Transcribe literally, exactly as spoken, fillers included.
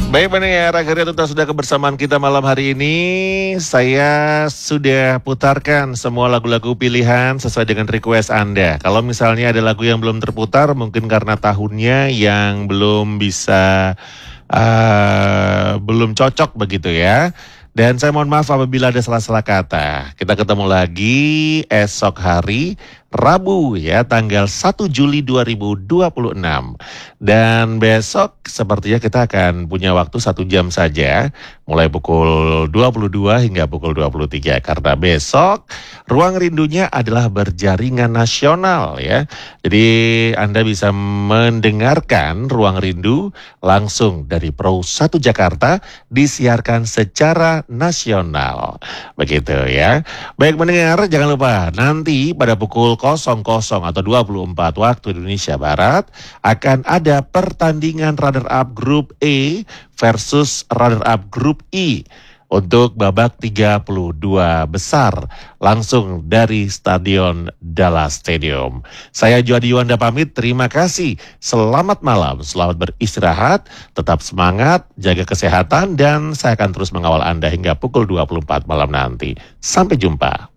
Baik pendengar, akhirnya tuntas sudah kebersamaan kita malam hari ini. Saya sudah putarkan semua lagu-lagu pilihan sesuai dengan request Anda. Kalau misalnya ada lagu yang belum terputar, mungkin karena tahunnya yang belum bisa, uh, belum cocok begitu ya. Dan saya mohon maaf apabila ada salah-salah kata. Kita ketemu lagi esok hari Rabu ya, tanggal satu Juli dua ribu dua puluh enam. Dan besok sepertinya kita akan punya waktu satu jam saja, mulai pukul dua puluh dua hingga pukul dua puluh tiga. Karena besok Ruang Rindunya adalah berjaringan nasional ya. Jadi Anda bisa mendengarkan Ruang Rindu langsung dari Pro satu Jakarta, disiarkan secara nasional. Begitu ya. Baik mendengar, jangan lupa nanti pada pukul nol nol atau dua puluh empat waktu Indonesia Barat akan ada pertandingan runner up grup E versus runner up grup I untuk babak tiga puluh dua besar langsung dari Stadion Dallas Stadium. Saya Juhadi Yuwanda pamit, terima kasih. Selamat malam, selamat beristirahat, tetap semangat, jaga kesehatan, dan saya akan terus mengawal Anda hingga pukul dua puluh empat malam nanti. Sampai jumpa.